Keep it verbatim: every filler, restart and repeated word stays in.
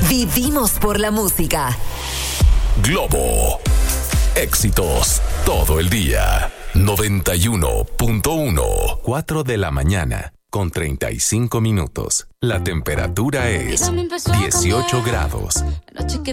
Vivimos por la música. Globo. Éxitos todo el día. noventa y uno punto uno. cuatro de la mañana con treinta y cinco minutos. La temperatura es dieciocho grados.